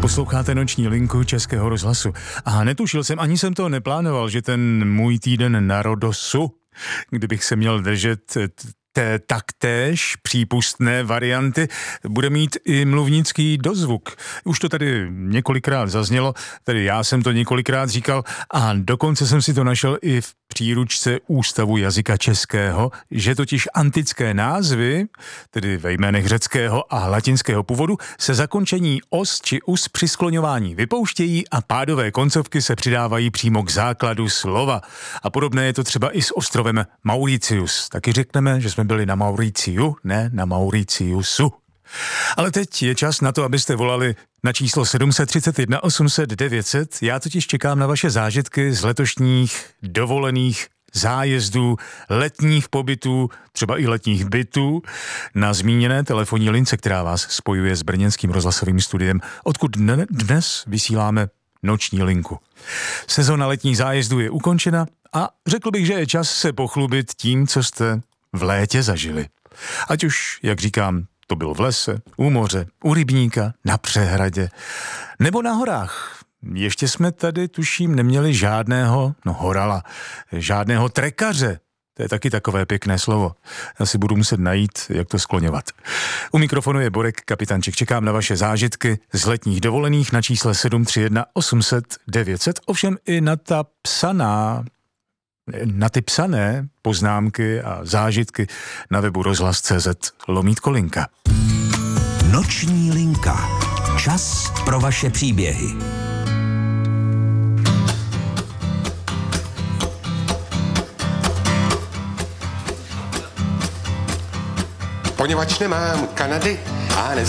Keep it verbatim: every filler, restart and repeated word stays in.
Posloucháte Noční linku Českého rozhlasu. A netušil jsem, ani jsem to neplánoval, že ten můj týden na Rodosu, kdybych se měl držet té taktéž přípustné varianty, bude mít i mluvnický dozvuk. Už to tady několikrát zaznělo, tedy já jsem to několikrát říkal a dokonce jsem si to našel i v příručce Ústavu jazyka českého, že totiž antické názvy, tedy ve jménech řeckého a latinského původu, se zakončení os či us při skloňování vypouštějí a pádové koncovky se přidávají přímo k základu slova. A podobné je to třeba i s ostrovem Mauritius. Taky řekneme, že jsme byli na Mauriciu, ne na Mauriciusu. Ale teď je čas na to, abyste volali na číslo sedm set třicet jedna osm set devět set. Já totiž čekám na vaše zážitky z letošních dovolených zájezdů, letních pobytů, třeba i letních bytů na zmíněné telefonní lince, která vás spojuje s brněnským rozhlasovým studiem, odkud dnes vysíláme Noční linku. Sezona letních zájezdů je ukončena a řekl bych, že je čas se pochlubit tím, co jste v létě zažili. Ať už, jak říkám, to bylo v lese, u moře, u rybníka, na přehradě nebo na horách. Ještě jsme tady, tuším, neměli žádného, no horala, žádného trekaře. To je taky takové pěkné slovo. Já si budu muset najít, jak to skloňovat. U mikrofonu je Borek Kapitanček. Čekám na vaše zážitky z letních dovolených na čísle sedm tři jedna osm set devět set, ovšem i na ta psaná na ty psané poznámky a zážitky na webu rozhlas tečka cé zet lomítko linka. Noční linka. Čas pro vaše příběhy. Poněvadž nemám Kanady a